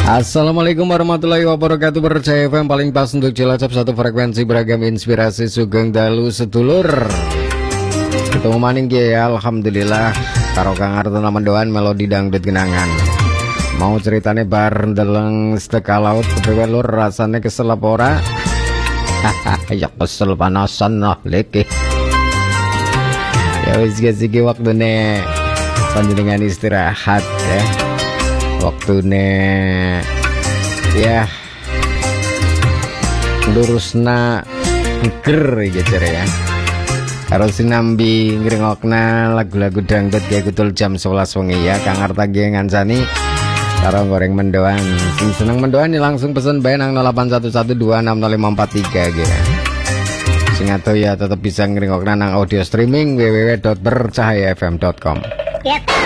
Assalamualaikum warahmatullahi wabarakatuh. Percaya FM paling pas untuk Cilacap, satu frekuensi beragam inspirasi sugeng dalu sedulur. Ketemu maning ya, alhamdulillah. Karo Kang Artuna mendoan melodi dangdut genangan. Mau ceritane bar ndeleng sedekah laut kepriwe lur, rasane kesel apa ora? Ya kesel panasan lah leke. Ya wis iki waktune panjenengan istirahat ya. Waktune ya lurusna ger iki jare ya. Harus sinambi ngrungokna lagu-lagu dangdut kayak kutul jam 11 wengi ya. Kang Arta ge ngancani karo goreng mendoan. Sing seneng mendoan langsung pesen bae nang 0811260543 gitu. Sing atuh ya tetep bisa ngrungokna nang audio streaming www.bercahayafm.com. Yep.